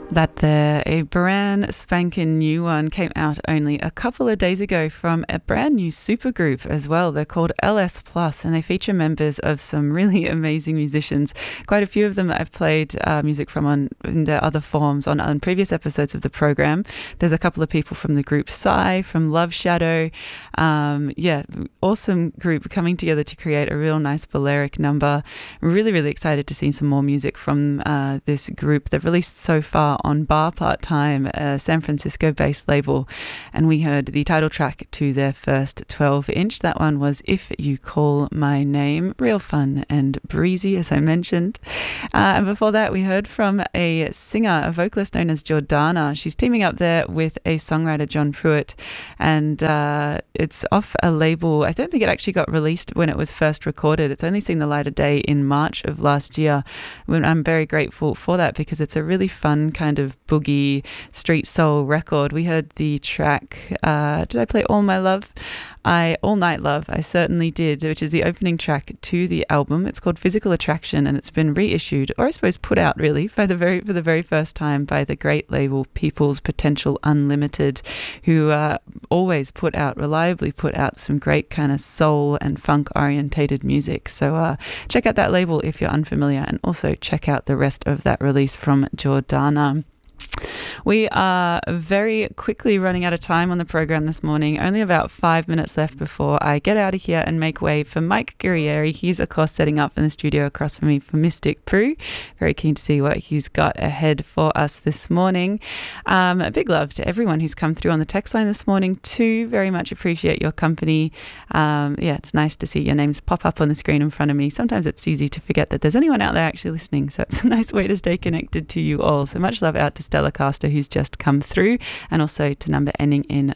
That there, a brand spanking new one came out only a couple of days ago from a brand new supergroup as well. They're called LS Plus, and they feature members of some really amazing musicians. Quite a few of them that I've played music from in their other forms on previous episodes of the program. There's a couple of people from the group Psy, from Love Shadow. Awesome group coming together to create a real nice Balearic number. Really, really excited to see some more music from this group. They've released so far on Bar Part Time, a San Francisco-based label, and we heard the title track to their first 12-inch. That one was If You Call My Name. Real fun and breezy, as I mentioned. And before that, we heard from a singer, a vocalist known as Jordana. She's teaming up there with a songwriter, John Pruitt, and it's off a label. I don't think it actually got released when it was first recorded. It's only seen the light of day in March of last year. I'm very grateful for that because it's a really fun kind of boogie street soul record. We heard the track, did I play All My Love? All Night Love, I certainly did, which is the opening track to the album. It's called Physical Attraction, and it's been reissued, or I suppose put out really, for the very first time by the great label People's Potential Unlimited, who always reliably put out some great kind of soul and funk orientated music. So check out that label if you're unfamiliar, and also check out the rest of that release from Jordana. We are very quickly running out of time on the program this morning. Only about 5 minutes left before I get out of here and make way for Mike Guerrieri. He's, of course, setting up in the studio across from me for Mystic Prue. Very keen to see what he's got ahead for us this morning. A big love to everyone who's come through on the text line this morning too. Very much appreciate your company. It's nice to see your names pop up on the screen in front of me. Sometimes it's easy to forget that there's anyone out there actually listening, so it's a nice way to stay connected to you all. So much love out to Stella Caster, who's just come through, and also to number ending in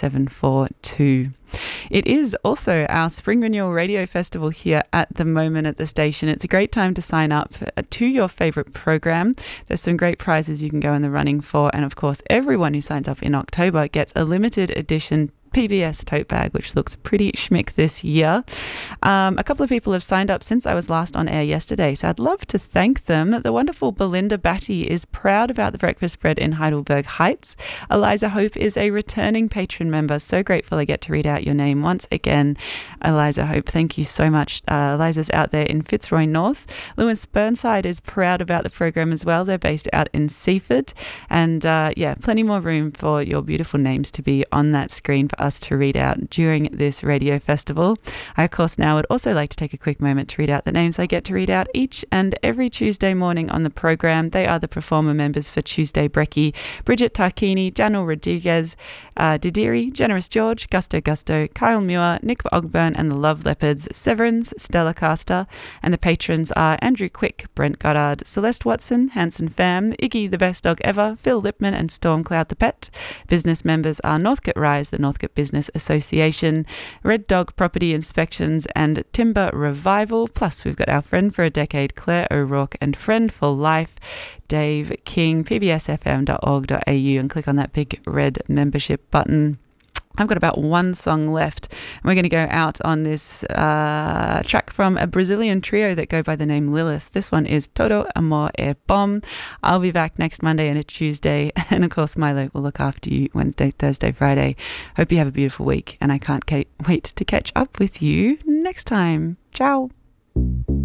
9742. It is also our Spring Renewal Radio Festival here at the moment at the station. It's a great time to sign up to your favourite program. There's some great prizes you can go in the running for, and of course everyone who signs up in October gets a limited edition PBS tote bag, which looks pretty schmick this year. A couple of people have signed up since I was last on air yesterday, so I'd love to thank them. The wonderful Belinda Batty is proud about the breakfast spread in Heidelberg Heights. Eliza Hope is a returning patron member. So grateful I get to read out your name once again. Eliza Hope, thank you so much. Eliza's out there in Fitzroy North. Lewis Burnside is proud about the program as well. They're based out in Seaford, and plenty more room for your beautiful names to be on that screen for us to read out during this radio festival. I, of course, now would also like to take a quick moment to read out the names I get to read out each and every Tuesday morning on the program. They are the performer members for Tuesday Brekkie: Bridget Tarquini, Janel Rodriguez, Didiri, Generous George, Gusto, Kyle Muir, Nick Ogburn and the Love Leopards, Severance, Stella Caster, and the patrons are Andrew Quick, Brent Goddard, Celeste Watson, Hanson Pham, Iggy the Best Dog Ever, Phil Lipman and Stormcloud the Pet. Business members are Northcote Rise, the Northcote Business Association, Red Dog Property Inspections and Timber Revival. Plus we've got our friend for a decade, Claire O'Rourke, and friend for life, Dave King. pbsfm.org.au, and click on that big red membership button. I've got about one song left. We're going to go out on this track from a Brazilian trio that go by the name Lilith. This one is Todo Amor é Bom. I'll be back next Monday and a Tuesday. And of course, Milo will look after you Wednesday, Thursday, Friday. Hope you have a beautiful week. And I can't wait to catch up with you next time. Ciao.